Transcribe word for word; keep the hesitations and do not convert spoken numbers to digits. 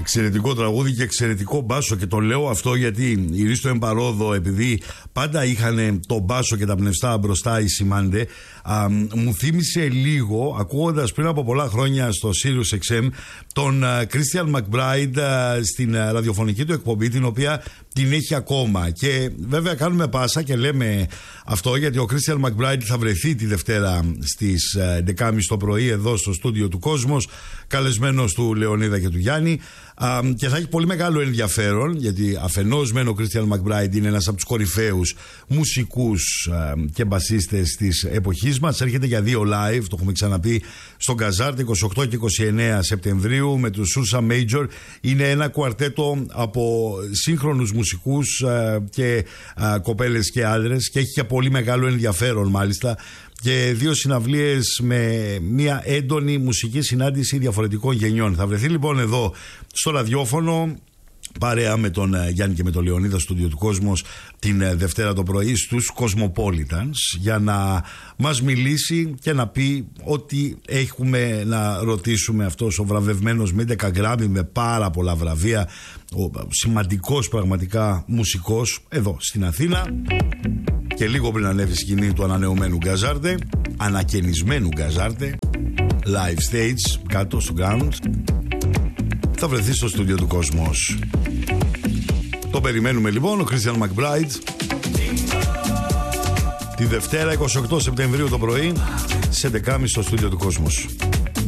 Εξαιρετικό τραγούδι και εξαιρετικό μπάσο, και το λέω αυτό γιατί οι Ρίστο Εμπαρόδο, επειδή πάντα είχαν τον μπάσο και τα πνευστά μπροστά οι Σιμάντε, α, μου θύμισε λίγο, ακούγοντας πριν από πολλά χρόνια στο Sirius εξ εμ τον Christian McBride α, στην α, ραδιοφωνική του εκπομπή, την οποία την έχει ακόμα. Και βέβαια κάνουμε πάσα και λέμε αυτό γιατί ο Christian McBride θα βρεθεί τη Δευτέρα στις έντεκα και μισή το πρωί εδώ στο στούντιο του Κόσμος, καλεσμένος του Λεωνίδα και του Γιάννη, α, και θα έχει πολύ μεγάλο ενδιαφέρον, γιατί αφενός μεν ο Christian McBride είναι ένας από τους κορυφαίους μουσικούς α, και μπασίστες της εποχής μας. Έρχεται για δύο live, το έχουμε ξαναπεί, στον Γκαζάρτε είκοσι οκτώ και είκοσι εννέα Σεπτεμβρίου με τους Ursa Major. Είναι ένα κουαρτέτο από σύγχρονους μουσικούς α, και α, κοπέλες και άντρες, και έχει και πολύ μεγάλο ενδιαφέρον μάλιστα, και δύο συναυλίες με μια έντονη μουσική συνάντηση διαφορετικών γενιών. Θα βρεθεί λοιπόν εδώ στο ραδιόφωνο παρέα με τον Γιάννη και με τον Λεωνίδα, στο στούντιο του Κόσμος, την Δευτέρα το πρωί στους Cosmopolitans, για να μας μιλήσει και να πει ό,τι έχουμε να ρωτήσουμε. Αυτός ο βραβευμένος με έντεκα γκράμμι, με πάρα πολλά βραβεία, ο σημαντικός πραγματικά μουσικός εδώ στην Αθήνα, και λίγο πριν ανέβει σκηνή του ανανεωμένου Γκαζάρτε, ανακαινισμένου Γκαζάρτε, live stage κάτω στο ground, θα βρεθεί στο στούντιο του Κόσμος. Το περιμένουμε λοιπόν, ο Christian McBride, τη Δευτέρα είκοσι οκτώ Σεπτεμβρίου το πρωί, σε έντεκα και μισή στο στούντιο του Κόσμος.